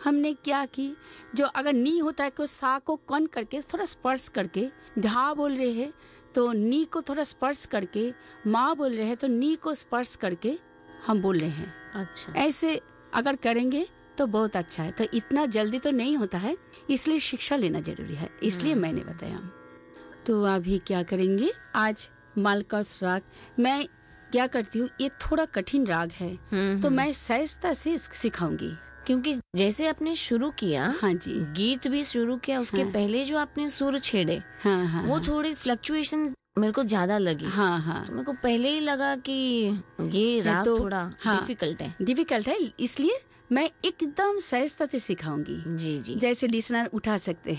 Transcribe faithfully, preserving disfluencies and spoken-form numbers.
हमने क्या की, जो अगर नी होता है को सा को कन करके थोड़ा स्पर्श करके, धा बोल रहे हैं तो नी को थोड़ा स्पर्श करके, माँ बोल रहे हैं तो नी को स्पर्श करके हम बोल रहे हैं। अच्छा, ऐसे अगर करेंगे तो बहुत अच्छा है। तो इतना जल्दी तो नहीं होता है, इसलिए शिक्षा लेना जरूरी है, इसलिए मैंने बताया। तो अभी क्या करेंगे, आज मालकस राग मैं क्या करती हूँ, ये थोड़ा कठिन राग है तो मैं सहजता से इसको सिखाऊंगी। क्योंकि जैसे आपने शुरू किया, हाँ जी, गीत भी शुरू किया, उसके हाँ, पहले जो आपने सुर छेड़े, हाँ, हाँ, वो हाँ, थोड़ी फ्लक्चुएशन मेरे को ज्यादा लगी। हाँ, हाँ, तो मेरे को पहले ही लगा कि ये राग तो, थोड़ा हाँ, डिफिकल्ट है डिफिकल्ट है, इसलिए मैं एकदम सहजता से सिखाऊंगी। जी जी, जैसे लिसनर उठा सकते हैं।